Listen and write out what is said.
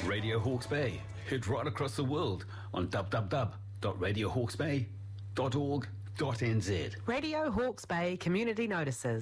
Radio Hawke's Bay. Heard right across the world on www.radiohawksbay.org.nz. Radio Hawke's Bay Community Notices.